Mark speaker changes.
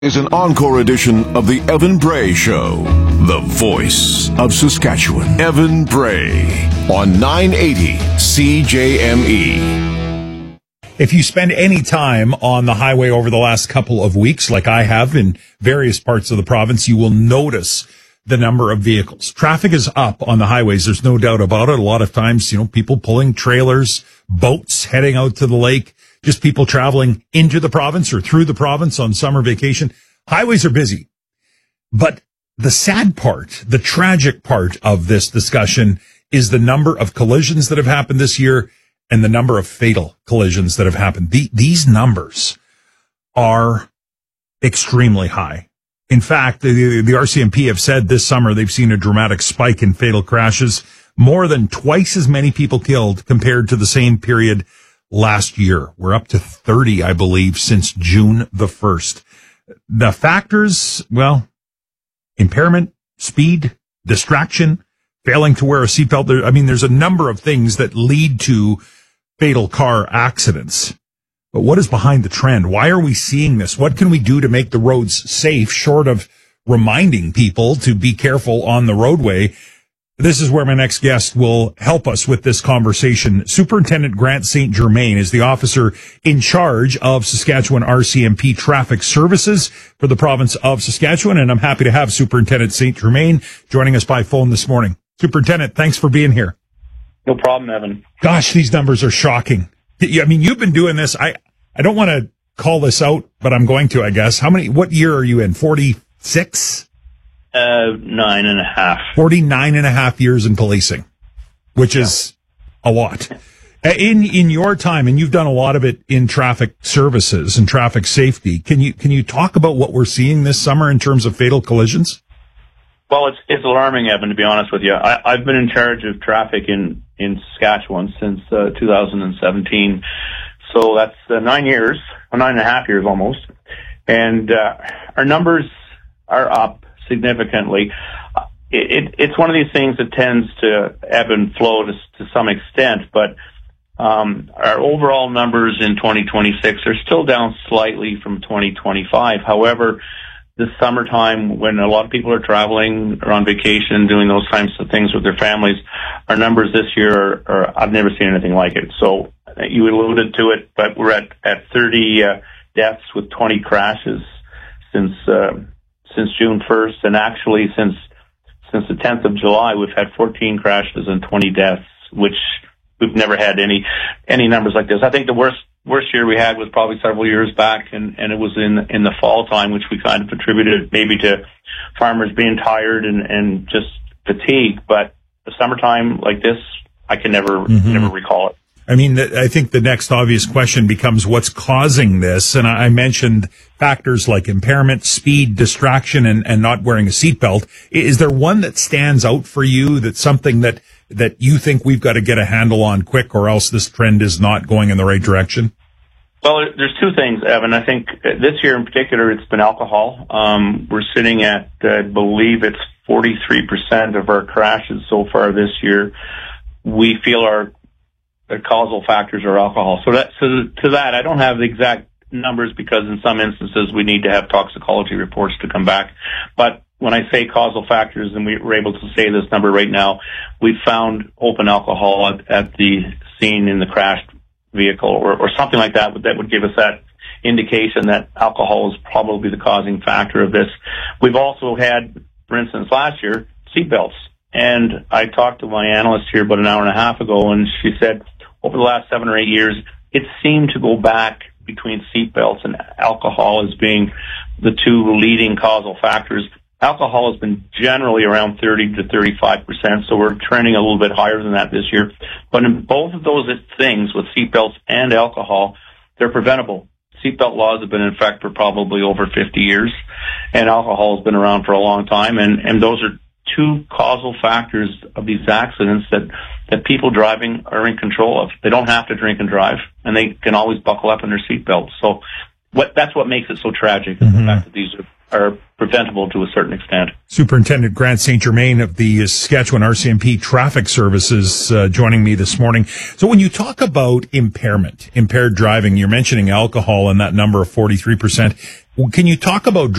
Speaker 1: Is an encore edition of the Evan Bray Show, the voice of Saskatchewan. Evan Bray on 980 CJME.
Speaker 2: If you spend any time on the highway over the last couple of weeks, like I have in various parts of the province, you will notice the number of vehicles. Traffic is up on the highways. There's no doubt about it. A lot of times, people pulling trailers, boats heading out to the lake, just people traveling into the province or through the province on summer vacation. Highways are busy. But the sad part, the tragic part of this discussion is the number of collisions that have happened this year and the number of fatal collisions that have happened. These numbers are extremely high. In fact, the RCMP have said this summer they've seen a dramatic spike in fatal crashes, more than twice as many people killed compared to the same period last year. We're up to 30, I believe, since June the 1st. The factors, impairment, speed, distraction, failing to wear a seatbelt. There's a number of things that lead to fatal car accidents. But what is behind the trend? Why are we seeing this? What can we do to make the roads safe, short of reminding people to be careful on the roadway? This is where my next guest will help us with this conversation. Superintendent Grant St. Germain is the officer in charge of Saskatchewan RCMP Traffic Services for the province of Saskatchewan, and I'm happy to have Superintendent St. Germain joining us by phone this morning. Superintendent, thanks for being here.
Speaker 3: No problem, Evan.
Speaker 2: Gosh, these numbers are shocking. You've been doing this. I don't want to call this out, but I'm going to, I guess. What year are you in? 46?
Speaker 3: 9.5.
Speaker 2: 49 and a half years in policing, which is a lot. In your time, and you've done a lot of it in traffic services and traffic safety, can you talk about what we're seeing this summer in terms of fatal collisions?
Speaker 3: Well, it's alarming, Evan, to be honest with you. I've been in charge of traffic in Saskatchewan since 2017. So that's 9 years, 9.5 years almost. And our numbers are up significantly. It's one of these things that tends to ebb and flow to some extent, but our overall numbers in 2026 are still down slightly from 2025. However, this summertime, when a lot of people are traveling or on vacation, doing those types of things with their families, our numbers this year are I've never seen anything like it. So you alluded to it, but we're at 30 deaths with 20 crashes since June 1st, and actually since the 10th of July, we've had 14 crashes and 20 deaths, which we've never had any numbers like this. I think the worst year we had was probably several years back, and it was in the fall time, which we kind of attributed maybe to farmers being tired and just fatigue. But the summertime like this, I can never recall it.
Speaker 2: I think the next obvious question becomes what's causing this. And I mentioned factors like impairment, speed, distraction, and not wearing a seatbelt. Is there one that stands out for you, that's something that you think we've got to get a handle on quick, or else this trend is not going in the right direction?
Speaker 3: Well, there's two things, Evan. I think this year in particular, it's been alcohol. We're sitting at, I believe it's 43% of our crashes so far this year. We feel our causal factors are alcohol. So to that, I don't have the exact numbers because in some instances we need to have toxicology reports to come back. But when I say causal factors, and we're able to say this number right now, we found open alcohol at the scene in the crashed vehicle or something like that would give us that indication that alcohol is probably the causing factor of this. We've also had, for instance, last year, seatbelts. And I talked to my analyst here about an hour and a half ago, and she said over the last 7 or 8 years, it seemed to go back between seatbelts and alcohol as being the two leading causal factors. Alcohol has been generally around 30 to 35%, so we're trending a little bit higher than that this year. But in both of those things, with seatbelts and alcohol, they're preventable. Seatbelt laws have been in effect for probably over 50 years, and alcohol has been around for a long time, and those are two causal factors of these accidents that people driving are in control of. They don't have to drink and drive, and they can always buckle up in their seatbelts. So that's what makes it so tragic, is the fact that these are preventable to a certain extent.
Speaker 2: Superintendent Grant St. Germain of the Saskatchewan RCMP Traffic Services joining me this morning. So when you talk about impaired driving, you're mentioning alcohol and that number of 43%. Can you talk about